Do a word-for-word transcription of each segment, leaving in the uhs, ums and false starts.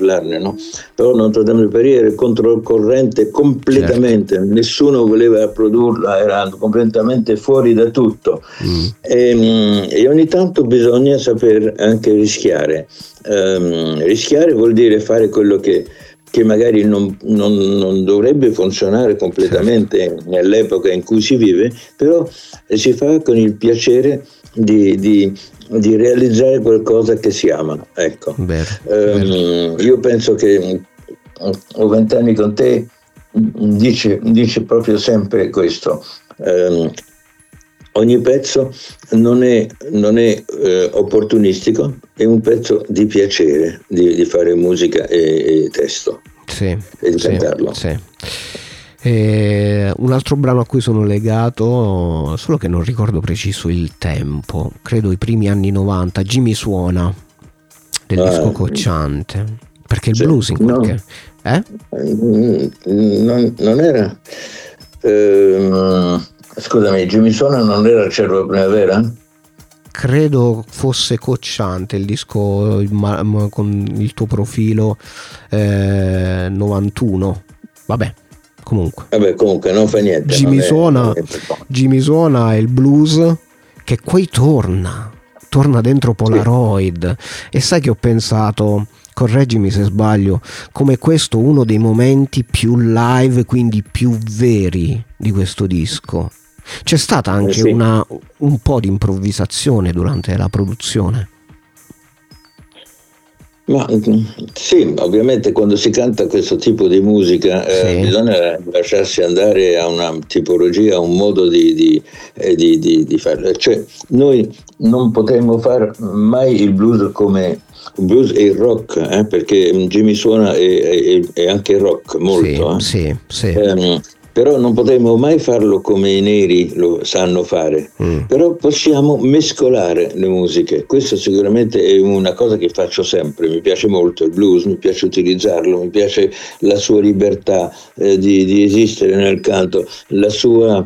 parlarne, no? Però Notre Dame de Paris era controcorrente completamente, certo. Nessuno voleva produrla, era completamente fuori da tutto. Mm. E, e ogni tanto bisogna saper anche rischiare. Um, rischiare vuol dire fare quello che che magari non, non, non dovrebbe funzionare completamente, certo. Nell'epoca in cui si vive, però si fa con il piacere di, di, di realizzare qualcosa che si ama. Ecco. Vero, um, vero. Io penso che Ho vent'anni con te dice, dice proprio sempre questo. Um, ogni pezzo non è, non è eh, opportunistico, è un pezzo di piacere di, di fare musica e, e testo, sì, e di sì, cantarlo. Sì. E un altro brano a cui sono legato, solo che non ricordo preciso il tempo, credo i primi anni novanta, Jimmy Suona, del ah, disco Cocciante, perché il sì, blues in qualche... No, eh? non, non era... Ehm... Scusami, Jimmy Suona non era il Cervo Primavera? Credo fosse Cocciante, il disco ma, ma, con il tuo profilo eh, novantuno. Vabbè, comunque. Vabbè, comunque non fa niente. Jimmy non è, Suona, non è Jimmy Suona è il blues che poi torna, torna dentro Polaroid. Sì. E sai che ho pensato, correggimi se sbaglio, come questo uno dei momenti più live, quindi più veri di questo disco. C'è stata anche sì. una, un po' di improvvisazione durante la produzione. Ma sì, ovviamente quando si canta questo tipo di musica eh, sì. bisogna lasciarsi andare a una tipologia, a un modo di, di, eh, di, di, di farlo. Cioè, noi non potremmo fare mai il blues come il blues e il rock, eh, perché Jimmy Suona è, è, è anche rock molto. Sì, eh. sì, sì. Um, però non potremo mai farlo come i neri lo sanno fare, mm. però possiamo mescolare le musiche. Questo sicuramente è una cosa che faccio sempre. Mi piace molto il blues, mi piace utilizzarlo, mi piace la sua libertà eh, di, di esistere nel canto, la sua,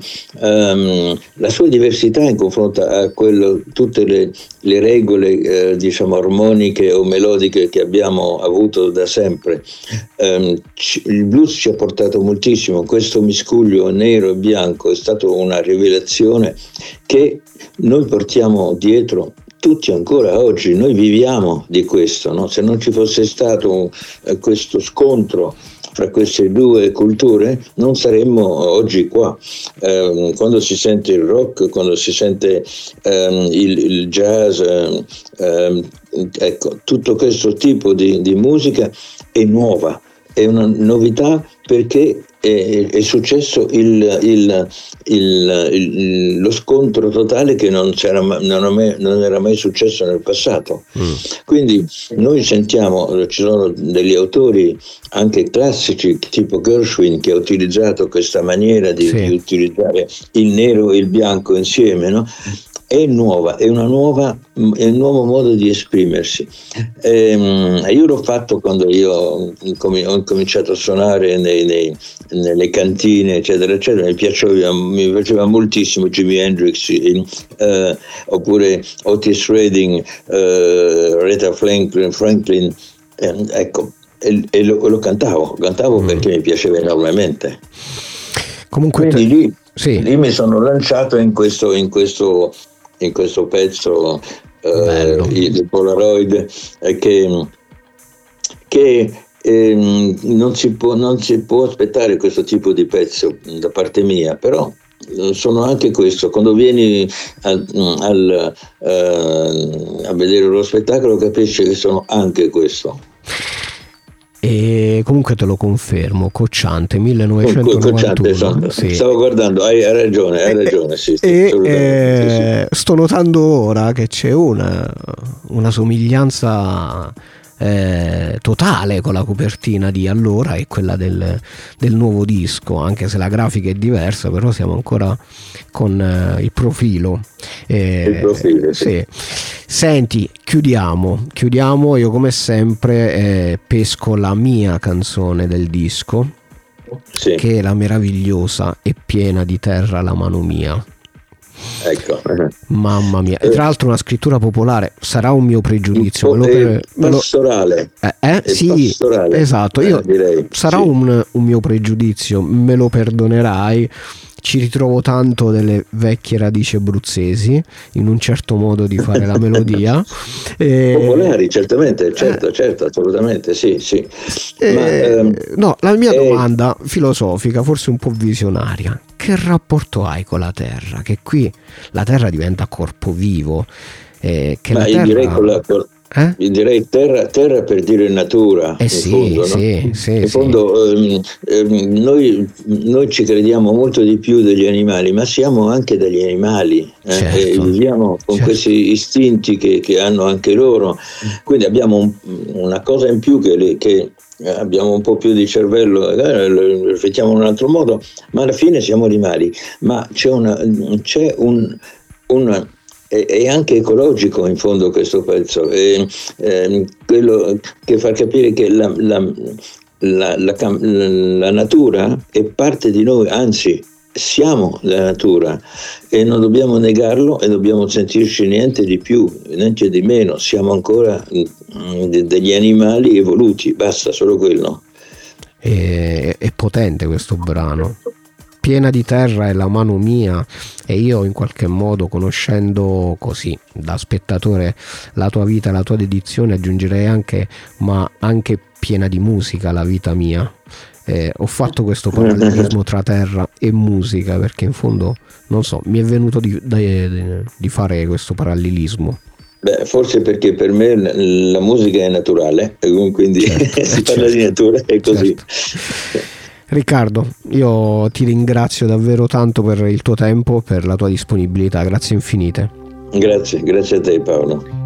um, la sua diversità in confronto a quello, tutte le, le regole eh, diciamo armoniche o melodiche che abbiamo avuto da sempre. Um, c- il blues ci ha portato moltissimo, questo miscuglio nero e bianco è stata una rivelazione che noi portiamo dietro tutti ancora oggi. Noi viviamo di questo, no? Se non ci fosse stato eh, questo scontro fra queste due culture non saremmo oggi qua. Eh, quando si sente il rock, quando si sente ehm, il, il jazz, ehm, ecco, tutto questo tipo di, di musica è nuova, è una novità perché è, è successo il, il, il, il, lo scontro totale che non, c'era, non, mai, non era mai successo nel passato. Mm. Quindi noi sentiamo, ci sono degli autori anche classici tipo Gershwin che ha utilizzato questa maniera di, sì. di utilizzare il nero e il bianco insieme, no? È nuova, è una nuova, è un nuovo modo di esprimersi. Ehm, io l'ho fatto quando io ho cominciato a suonare nei, nei, nelle cantine, eccetera, eccetera. Mi piaceva, mi piaceva moltissimo Jimi Hendrix, eh, oppure Otis Redding, eh, Aretha Franklin, Franklin eh, ecco, e, e lo, lo cantavo, cantavo mm. perché mi piaceva enormemente. Comunque Quindi te... lì, sì. lì mi sono lanciato in questo, in questo in questo pezzo eh, il Polaroid eh, che, che eh, non, si può, non si può aspettare questo tipo di pezzo da parte mia, però sono anche questo. Quando vieni al, al, eh, a vedere lo spettacolo capisci che sono anche questo. E comunque te lo confermo, Cocciante millenovecentonovantuno. Cocciante, sì. Stavo guardando, hai, hai ragione, hai ragione. Sì, sì, e eh, sì. Sto notando ora che c'è una, una somiglianza eh, totale con la copertina di allora e quella del, del nuovo disco, anche se la grafica è diversa, però siamo ancora con eh, il profilo. Eh, il profilo sì. Sì. Senti, chiudiamo, chiudiamo. Io come sempre eh, pesco la mia canzone del disco, sì. che è la meravigliosa E piena di terra la mano mia. Ecco. Mamma mia. E tra l'altro una scrittura popolare sarà un mio pregiudizio. Un po', me lo, eh, me lo, pastorale. Eh, eh? Sì, pastorale. Esatto. Io eh, direi, sarà sì. un, un mio pregiudizio, me lo perdonerai. Ci ritrovo tanto delle vecchie radici abruzzesi in un certo modo di fare la melodia. E... popolari, certamente, certo, eh, certo, assolutamente, sì, sì. E... Ma, ehm, no, la mia eh... domanda filosofica, forse un po' visionaria: che rapporto hai con la terra? Che qui la terra diventa corpo vivo. Eh, che Ma la io terra... direi con la... Eh? Io direi terra, terra per dire natura, eh in sì, fondo, sì, no? sì, in sì. fondo ehm, ehm, noi, noi ci crediamo molto di più degli animali, ma siamo anche degli animali, eh? Certo, e viviamo con certo. questi istinti che, che hanno anche loro, quindi abbiamo un, una cosa in più che, le, che abbiamo un po' più di cervello, eh, lo riflettiamo in un altro modo, ma alla fine siamo animali. Ma c'è, una, c'è un... un è anche ecologico in fondo questo pezzo, è, è quello che fa capire che la, la, la, la, la natura è parte di noi, anzi siamo la natura e non dobbiamo negarlo e dobbiamo sentirci niente di più, niente di meno, siamo ancora degli animali evoluti, basta, solo quello. È, è potente questo brano. Piena di terra è la mano mia, e io in qualche modo, conoscendo così da spettatore la tua vita, la tua dedizione, aggiungerei anche ma anche piena di musica la vita mia. Eh, ho fatto questo parallelismo tra terra e musica perché in fondo, non so, mi è venuto di, di, di fare questo parallelismo. Beh, forse perché per me la musica è naturale, quindi certo, si parla certo, di natura, è così. Certo. Riccardo, io ti ringrazio davvero tanto per il tuo tempo, per la tua disponibilità, grazie infinite. Grazie, grazie a te Paolo.